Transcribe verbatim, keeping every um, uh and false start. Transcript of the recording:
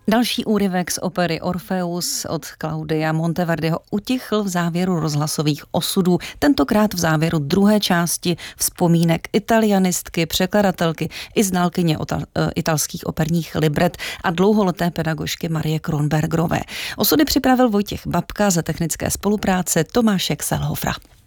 Další úryvek z opery Orfeus od Claudia Monteverdiho utichl v závěru rozhlasových osudů, tentokrát v závěru druhé části vzpomínek italianistky, překladatelky i znalkyně italských operních libret a dlouholeté pedagožky Marie Kronbergerové. Osudy připravil Vojtěch Babka, za technické spolupráce Tomášek Selhofra.